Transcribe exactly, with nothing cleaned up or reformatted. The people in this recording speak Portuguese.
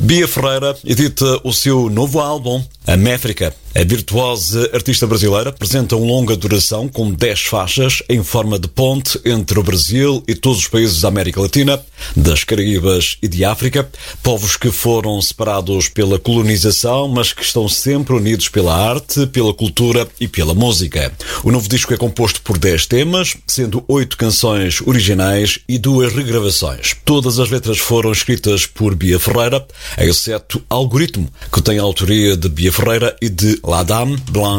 Bia Ferreira edita o seu novo álbum, A Méfrica. A virtuosa artista brasileira apresenta uma longa duração com dez faixas em forma de ponte entre o Brasil e todos os países da América Latina, das Caraíbas e de África, povos que foram separados pela colonização, mas que estão sempre unidos pela arte, pela cultura e pela música. O novo disco é composto por dez temas, sendo oito canções originais e duas regravações. Todas as letras foram escritas por Bia Ferreira, exceto Algoritmo, que tem a autoria de Bia Ferreira e de La Dame Blanche.